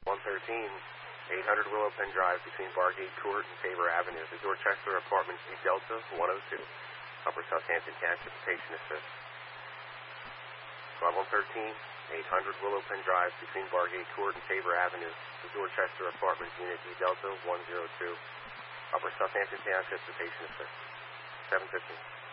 113, 800 Willow Pen Drive between Bargate Court and Tabor Avenue. The Dorchester Apartments, East Delta 102, Upper Southampton Township, patient assist. Squad 113, 800 Willow Pen Drive between Bargate Court and Tabor Avenue. The Dorchester Apartments, Unit D Delta 102, Upper Southampton Township, patient assist. 715.